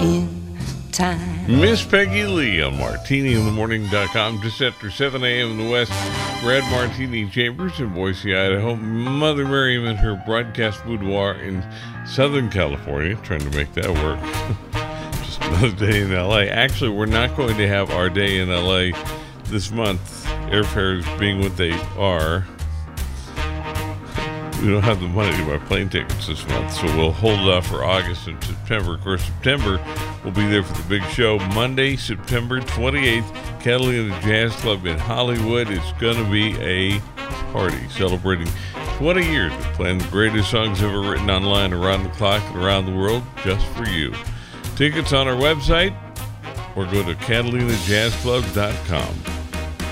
in time. Miss Peggy Lee on MartiniInTheMorning.com. Just after 7 a.m. in the West, Brad Martini Chambers in Boise, Idaho. Mother Miriam in her broadcast boudoir in Southern California, trying to make that work. Just another day in L.A. Actually, we're not going to have our day in L.A. this month. Airfares being what they are. We don't have the money to buy plane tickets this month, so we'll hold it off for August and September. Of course, September, we'll be there for the big show. Monday, September 28th, Catalina Jazz Club in Hollywood. It's going to be a party celebrating 20 years of playing the greatest songs ever written online around the clock and around the world just for you. Tickets on our website or go to CatalinaJazzClub.com.